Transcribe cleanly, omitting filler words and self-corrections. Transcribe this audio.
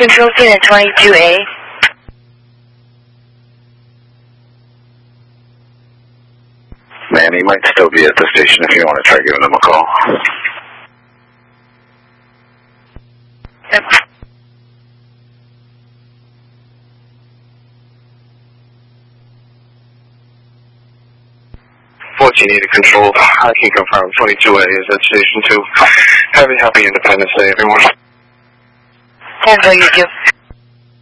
Control Station 22A. Man, he might still be at the station if you want to try giving him a call. Yep. What you need to control, I can confirm 22A is at Station 2. Happy Independence Day, everyone. Tango, you do.